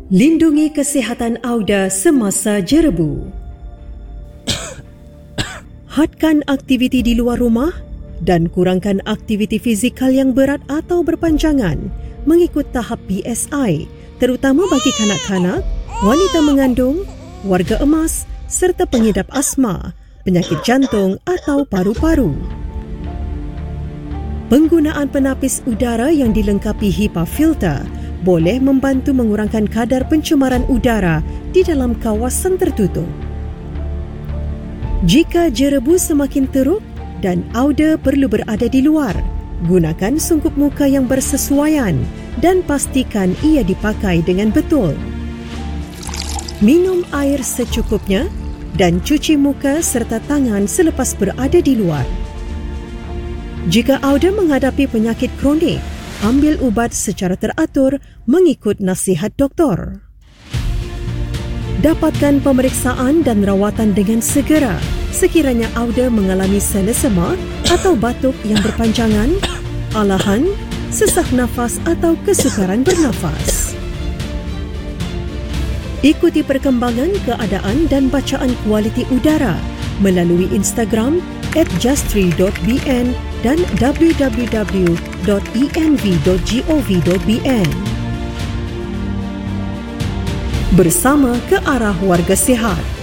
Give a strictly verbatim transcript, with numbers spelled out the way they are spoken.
Lindungi kesihatan Auda semasa jerebu. Hadkan aktiviti di luar rumah dan kurangkan aktiviti fizikal yang berat atau berpanjangan mengikut tahap B S I, terutama bagi kanak-kanak, wanita mengandung, warga emas serta pengidap asma, penyakit jantung atau paru-paru. Penggunaan penapis udara yang dilengkapi HEPA filter boleh membantu mengurangkan kadar pencemaran udara di dalam kawasan tertutup. Jika jerebu semakin teruk dan Auda perlu berada di luar, gunakan sungkup muka yang bersesuaian dan pastikan ia dipakai dengan betul. Minum air secukupnya dan cuci muka serta tangan selepas berada di luar. Jika Auda menghadapi penyakit kronik, ambil ubat secara teratur mengikut nasihat doktor. Dapatkan pemeriksaan dan rawatan dengan segera sekiranya Auda mengalami selesema atau batuk yang berpanjangan, alahan, sesak nafas atau kesukaran bernafas. Ikuti perkembangan keadaan dan bacaan kualiti udara melalui Instagram at justri dot b n dan w w w dot e n v dot gov dot b n. Bersama ke arah warga sihat.